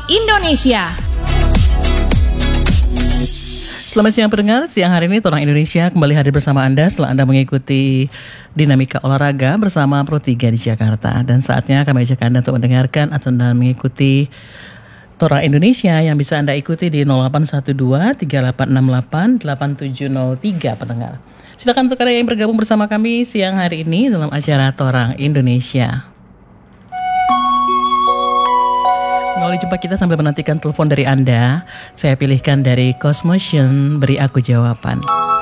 Indonesia. Selamat siang pendengar, siang hari ini Torang Indonesia kembali hadir bersama Anda setelah Anda mengikuti dinamika olahraga bersama Pro 3 di Jakarta. Dan saatnya kami ajak Anda untuk mendengarkan atau mengikuti Torang Indonesia yang bisa Anda ikuti di 0812-3868-8703 pendengar. Silakan untuk Anda yang bergabung bersama kami siang hari ini dalam acara Torang Indonesia. Mengawali jumpa kita sambil menantikan telepon dari Anda, saya pilihkan dari Cosmotion, Beri Aku Jawaban.